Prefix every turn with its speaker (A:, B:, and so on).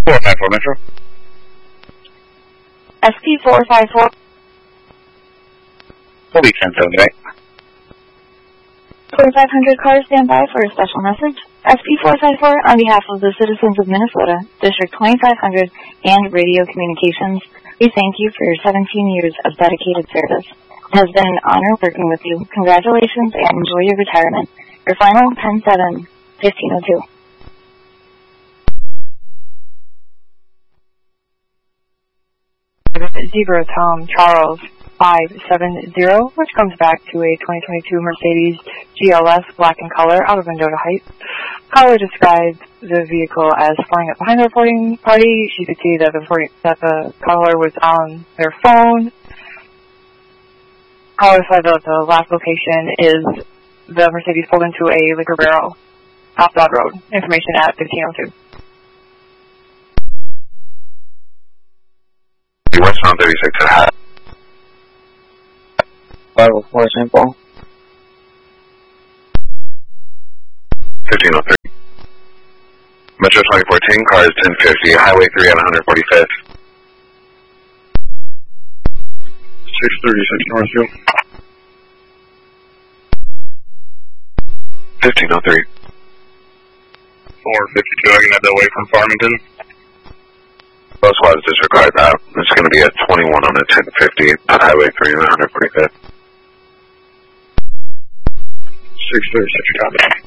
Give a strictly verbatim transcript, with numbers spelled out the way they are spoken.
A: four five four Metro.
B: S P four five four.
A: We'll be ten seven right.
B: forty-five hundred cars stand by for a special message. S P four five four, on behalf of the citizens of Minnesota, District twenty-five hundred, and Radio Communications, we thank you for your seventeen years of dedicated service. It has been an honor working with you. Congratulations and enjoy your retirement. Your final ten seven, fifteen oh two.
C: Zebra Tom Charles five seven zero, which comes back to a twenty twenty-two Mercedes G L S black in color out of Mendota Heights. Caller described the vehicle as flying up behind the reporting party. She could see that the, reporting, that the caller was on their phone. Caller said that the last location is the Mercedes pulled into a liquor barrel off Dodd Road. Information at fifteen oh two.
A: Westbound thirty-six at half.
D: five oh four sample.
A: fifteen oh three. Metro twenty fourteen, cars ten fifty, Highway three at one forty-fifth. six thirty-six Northfield. fifteen oh three. four fifty-two, I can head that way from Farmington. Both squads disregard that. It's going to be at twenty-one on a ten fifty at Highway three and one forty-fifth. six thirty-six, copy.